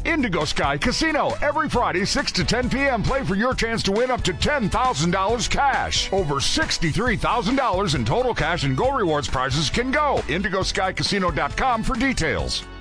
Indigo Sky Casino. Every Friday, 6 to 10 p.m. Play for your chance to win up to $10,000 cash. Over $63,000 in total cash and Go Rewards prizes can go. IndigoSkyCasino.com for details.